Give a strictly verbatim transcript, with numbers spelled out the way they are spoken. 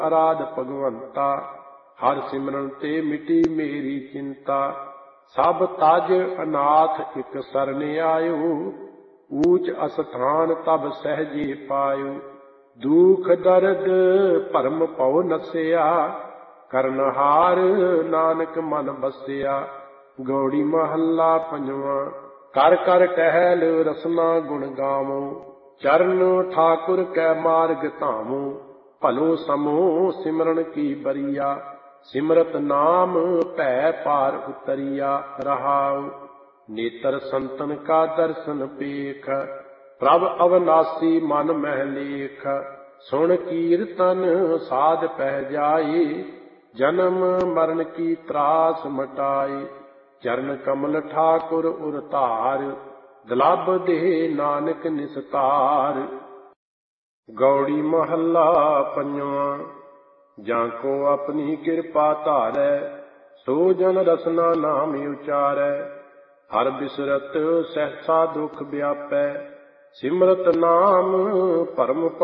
ਅਰਾਧ ਭਗਵੰਤਾ। ਹਰ ਸਿਮਰਨ ਤੇ ਮਿਟੀ ਮੇਰੀ ਚਿੰਤਾ। ਸਭ ਤਜ ਅਨਾਥ ਇਕ ਸਰਨ ਆਇਓ। ਊਚ ਅਸਥਾਨ ਤਬ ਸਹਿਜੇ ਪਾਇਓ। ਦੁਖ ਦਰਦ ਭਰਮ ਭਉ ਨਸਿਆ। ਕਰਨਹਾਰ ਨਾਨਕ ਮਨ ਬਸਿਆ। ਗੌੜੀ ਮਹੱਲਾ ਪੰਜਵਾਂ। ਕਰ ਕਰ ਟਹਿਲ ਰਸਨਾ ਗੁਣ ਗਾਵੋ। ਚਰਨ ਠਾਕੁਰ ਕੈ ਮਾਰਗ ਧਾਮੋ। ਭਲੋ ਸਮੋ ਸਿਮਰਨ ਕੀ ਬਰੀਆ। ਸਿਮਰਤ ਨਾਮ ਭੈ ਪਾਰ ਉਤਰੀਆ। ਰਹਾਉ। ਨੇਤਰ ਸੰਤਨ ਕਾ ਦਰਸ਼ਨ ਪੇਖ। ਪ੍ਰਭ ਅਵਨਾਸੀ ਮਨ ਮਹਿ ਲੇਖ। ਸੁਣ ਕੀਰਤਨ ਸਾਧ ਪਹਿ ਜਾਏ। ਜਨਮ ਮਰਨ ਕੀ ਤਰਾਸ ਮਟਾਏ। ਚਰਨ ਕਮਲ ਠਾਕੁਰ ਉਰ ਧਾਰ। ਦੁਲੱਭ ਦੇ ਨਾਨਕ ਨਿਸਤਾਰ। ਗੌੜੀ ਮਹੱਲਾ ਪੰਜਵਾਂ। ਜਾਂ ਕੋ ਆਪਣੀ ਕਿਰਪਾ ਧਾਰੈ। ਸੋ ਜਨ ਰਸਨਾ ਨਾਮ ਉਚਾਰੈ। ਹਰ ਬਿਸਰਤ ਸਹਸਾ ਦੁਖ ਵਿਆਪੈ। ਸਿਮਰਤ ਨਾਮ ਭਰਮ